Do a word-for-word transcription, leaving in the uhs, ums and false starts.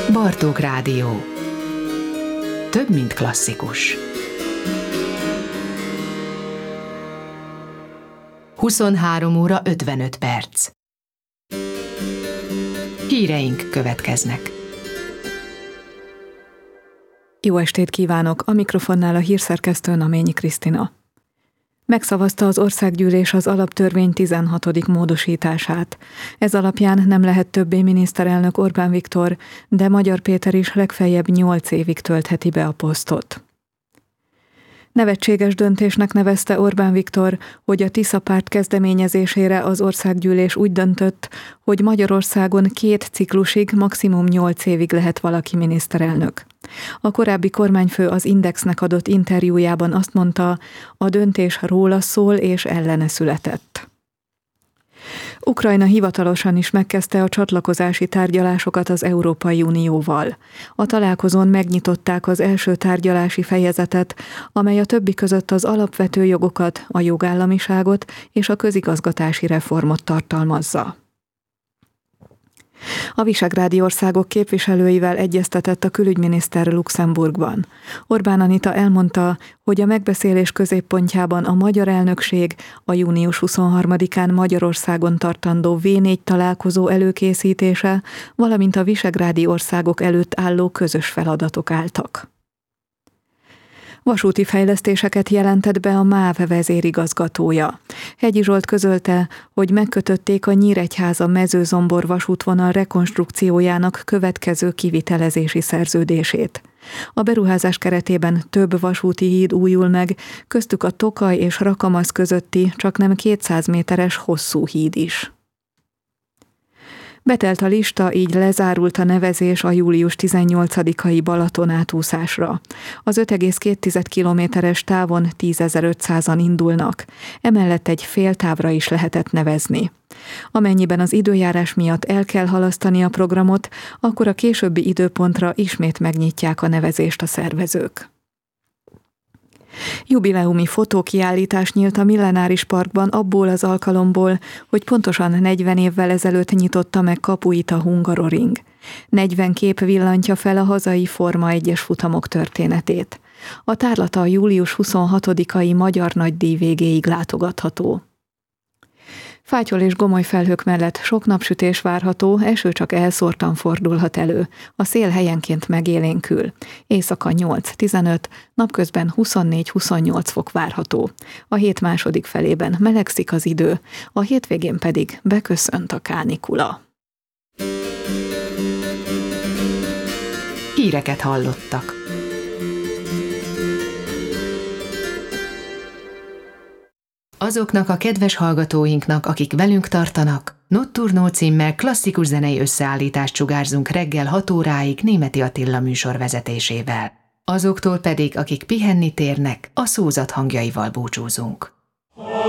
Bartók Rádió. Több, mint klasszikus. huszonhárom óra ötvenöt perc. Híreink következnek. Jó estét kívánok! A mikrofonnál a hírszerkesztő Naményi Krisztina. Megszavazta az országgyűlés az alaptörvény tizenhatodik módosítását. Ez alapján nem lehet többé miniszterelnök Orbán Viktor, de Magyar Péter is legfeljebb nyolc évig töltheti be a posztot. Nevetséges döntésnek nevezte Orbán Viktor, hogy a Tisza párt kezdeményezésére az országgyűlés úgy döntött, hogy Magyarországon két ciklusig, maximum nyolc évig lehet valaki miniszterelnök. A korábbi kormányfő az Indexnek adott interjújában azt mondta, a döntés róla szól és ellene született. Ukrajna hivatalosan is megkezdte a csatlakozási tárgyalásokat az Európai Unióval. A találkozón megnyitották az első tárgyalási fejezetet, amely a többi között az alapvető jogokat, a jogállamiságot és a közigazgatási reformot tartalmazza. A visegrádi országok képviselőivel egyeztetett a külügyminiszter Luxemburgban. Orbán Anita elmondta, hogy a megbeszélés középpontjában a magyar elnökség a június huszonharmadikán Magyarországon tartandó vé négy találkozó előkészítése, valamint a visegrádi országok előtt álló közös feladatok álltak. Vasúti fejlesztéseket jelentett be a MÁV vezérigazgatója. Hegyi Zsolt közölte, hogy megkötötték a Nyíregyháza-Mezőzombor vasútvonal rekonstrukciójának következő kivitelezési szerződését. A beruházás keretében több vasúti híd újul meg, köztük a Tokaj és Rakamasz közötti csaknem kétszáz méteres hosszú híd is. Betelt a lista, így lezárult a nevezés a július tizennyolcadikai Balaton átúszásra. Az öt egész két kilométeres távon tízezer-ötszázan indulnak, emellett egy fél távra is lehetett nevezni. Amennyiben az időjárás miatt el kell halasztani a programot, akkor a későbbi időpontra ismét megnyitják a nevezést a szervezők. Jubileumi fotókiállítás nyílt a Millenáris Parkban abból az alkalomból, hogy pontosan negyven évvel ezelőtt nyitotta meg kapuit a Hungaroring. negyven kép villantja fel a hazai Forma egyes futamok történetét. A tárlata a július huszonhatodikai Magyar Nagydíj végéig látogatható. Fátyol és gomoly felhők mellett sok napsütés várható, eső csak elszórtan fordulhat elő. A szél helyenként megélénkül. Éjszaka nyolc-tizenöt, napközben huszonnégy-huszonnyolc fok várható. A hét második felében melegszik az idő, a hétvégén pedig beköszönt a kánikula. Híreket hallottak. Azoknak a kedves hallgatóinknak, akik velünk tartanak, Notturno címmel klasszikus zenei összeállítást sugárzunk reggel hat óráig Németi Attila műsor vezetésével. Azoktól pedig, akik pihenni térnek, a szózat hangjaival búcsúzunk.